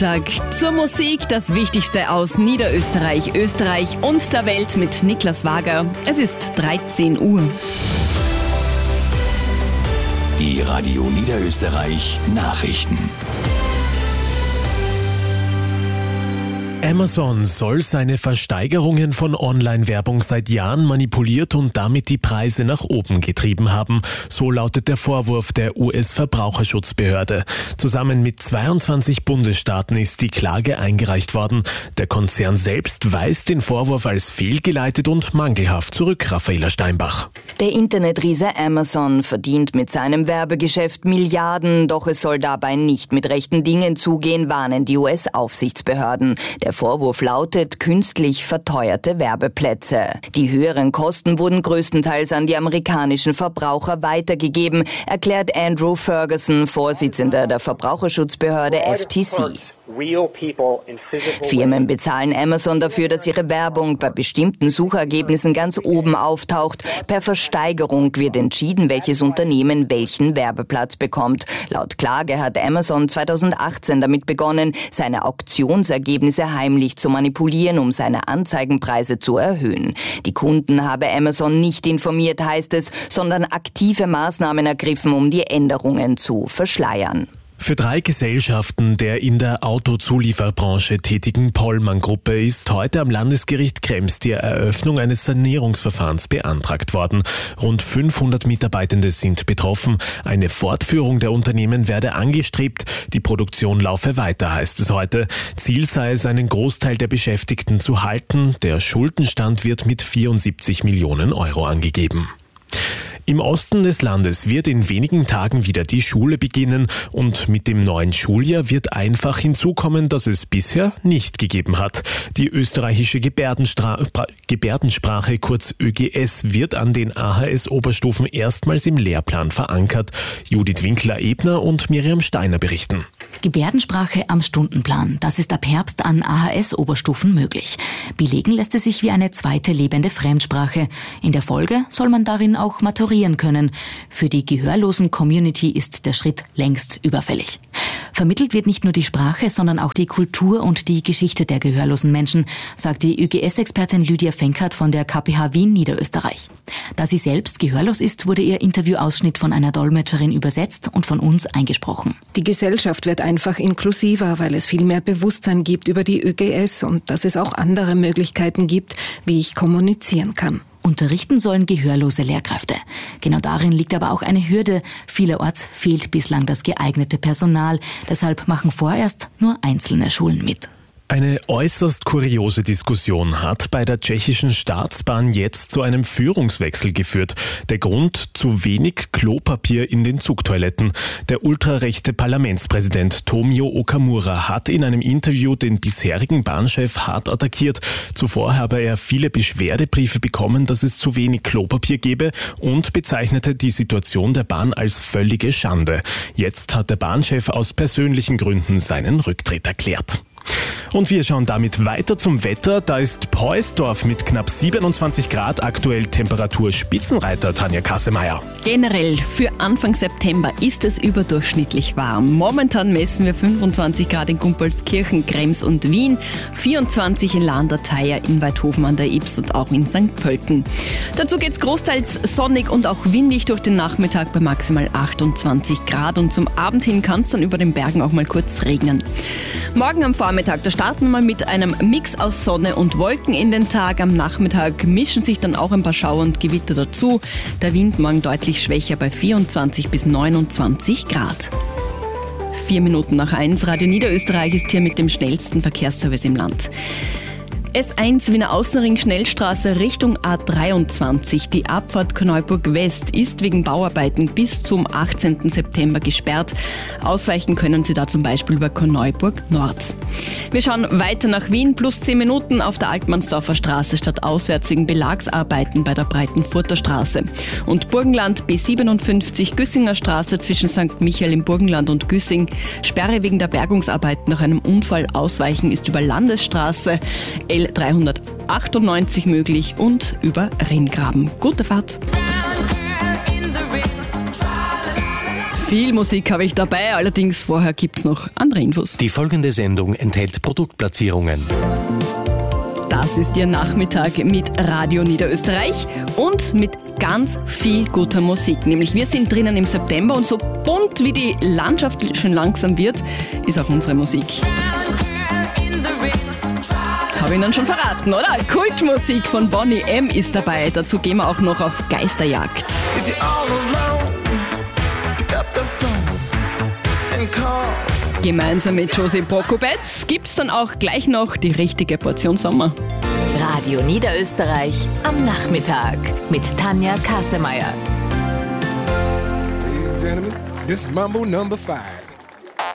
Freitag. Zur Musik das Wichtigste aus Niederösterreich, Österreich und der Welt mit Niklas Wager. Es ist 13 Uhr. Die Radio Niederösterreich Nachrichten. Amazon soll seine Versteigerungen von Online-Werbung seit Jahren manipuliert und damit die Preise nach oben getrieben haben. So lautet der Vorwurf der US-Verbraucherschutzbehörde. Zusammen mit 22 Bundesstaaten ist die Klage eingereicht worden. Der Konzern selbst weist den Vorwurf als fehlgeleitet und mangelhaft zurück, Raffaela Steinbach. Der Internetriese Amazon verdient mit seinem Werbegeschäft Milliarden, doch es soll dabei nicht mit rechten Dingen zugehen, warnen die US-Aufsichtsbehörden. Der Vorwurf lautet künstlich verteuerte Werbeplätze. Die höheren Kosten wurden größtenteils an die amerikanischen Verbraucher weitergegeben, erklärt Andrew Ferguson, Vorsitzender der Verbraucherschutzbehörde FTC. Firmen bezahlen Amazon dafür, dass ihre Werbung bei bestimmten Suchergebnissen ganz oben auftaucht. Per Versteigerung wird entschieden, welches Unternehmen welchen Werbeplatz bekommt. Laut Klage hat Amazon 2018 damit begonnen, seine Auktionsergebnisse heimlich zu manipulieren, um seine Anzeigenpreise zu erhöhen. Die Kunden habe Amazon nicht informiert, heißt es, sondern aktive Maßnahmen ergriffen, um die Änderungen zu verschleiern. Für 3 Gesellschaften der in der Autozulieferbranche tätigen Pollmann-Gruppe ist heute am Landesgericht Krems die Eröffnung eines Sanierungsverfahrens beantragt worden. Rund 500 Mitarbeitende sind betroffen. Eine Fortführung der Unternehmen werde angestrebt. Die Produktion laufe weiter, heißt es heute. Ziel sei es, einen Großteil der Beschäftigten zu halten. Der Schuldenstand wird mit 74 Millionen Euro angegeben. Im Osten des Landes wird in wenigen Tagen wieder die Schule beginnen und mit dem neuen Schuljahr wird einfach hinzukommen, dass es bisher nicht gegeben hat. Die österreichische Gebärdensprache, kurz ÖGS, wird an den AHS-Oberstufen erstmals im Lehrplan verankert. Judith Winkler-Ebner und Miriam Steiner berichten. Gebärdensprache am Stundenplan. Das ist ab Herbst an AHS-Oberstufen möglich. Belegen lässt es sich wie eine zweite lebende Fremdsprache. In der Folge soll man darin auch maturieren können. Für die gehörlosen Community ist der Schritt längst überfällig. Vermittelt wird nicht nur die Sprache, sondern auch die Kultur und die Geschichte der gehörlosen Menschen, sagt die ÖGS-Expertin Lydia Fenkert von der KPH Wien Niederösterreich. Da sie selbst gehörlos ist, wurde ihr Interviewausschnitt von einer Dolmetscherin übersetzt und von uns eingesprochen. Die Gesellschaft wird einfach inklusiver, weil es viel mehr Bewusstsein gibt über die ÖGS und dass es auch andere Möglichkeiten gibt, wie ich kommunizieren kann. Unterrichten sollen gehörlose Lehrkräfte. Genau darin liegt aber auch eine Hürde. Vielerorts fehlt bislang das geeignete Personal. Deshalb machen vorerst nur einzelne Schulen mit. Eine äußerst kuriose Diskussion hat bei der tschechischen Staatsbahn jetzt zu einem Führungswechsel geführt. Der Grund: zu wenig Klopapier in den Zugtoiletten. Der ultrarechte Parlamentspräsident Tomio Okamura hat in einem Interview den bisherigen Bahnchef hart attackiert. Zuvor habe er viele Beschwerdebriefe bekommen, dass es zu wenig Klopapier gebe und bezeichnete die Situation der Bahn als völlige Schande. Jetzt hat der Bahnchef aus persönlichen Gründen seinen Rücktritt erklärt. Und wir schauen damit weiter zum Wetter. Da ist Poisdorf mit knapp 27 Grad aktuell Temperatur-Spitzenreiter, Tanja Kassemeyer. Generell für Anfang September ist es überdurchschnittlich warm. Momentan messen wir 25 Grad in Gumpolskirchen, Krems und Wien, 24 in Lahnderteier, in Weidhofen an der Ybbs und auch in St. Pölten. Dazu geht's großteils sonnig und auch windig durch den Nachmittag bei maximal 28 Grad und zum Abend hin kann es dann über den Bergen auch mal kurz regnen. Morgen am Vormittag, da starten wir mit einem Mix aus Sonne und Wolken in den Tag. Am Nachmittag mischen sich dann auch ein paar Schauer und Gewitter dazu. Der Wind morgen deutlich schwächer bei 24 bis 29 Grad. 4 Minuten nach 1, Radio Niederösterreich ist hier mit dem schnellsten Verkehrsservice im Land. S1 Wiener Außenring Schnellstraße Richtung A23. Die Abfahrt Korneuburg West ist wegen Bauarbeiten bis zum 18. September gesperrt. Ausweichen können Sie da zum Beispiel über Korneuburg Nord. Wir schauen weiter nach Wien. Plus 10 Minuten auf der Altmannsdorfer Straße statt auswärts wegen Belagsarbeiten bei der Breitenfurter Straße. Und Burgenland B57 Güssinger Straße zwischen St. Michael im Burgenland und Güssing. Sperre wegen der Bergungsarbeiten nach einem Unfall. Ausweichen ist über Landesstraße L398 möglich und über Rheingraben. Gute Fahrt! Viel Musik habe ich dabei, allerdings vorher gibt es noch andere Infos. Die folgende Sendung enthält Produktplatzierungen. Das ist Ihr Nachmittag mit Radio Niederösterreich und mit ganz viel guter Musik. Nämlich wir sind drinnen im September und so bunt wie die Landschaft schon langsam wird, ist auch unsere Musik. Habe ich Ihnen schon verraten, oder? Kultmusik von Boney M. ist dabei. Dazu gehen wir auch noch auf Geisterjagd. Gemeinsam mit Josie Prokopetz gibt's dann auch gleich noch die richtige Portion Sommer. Radio Niederösterreich am Nachmittag mit Tanja Kassemeyer. Ladies and gentlemen, this is Mambo number 5.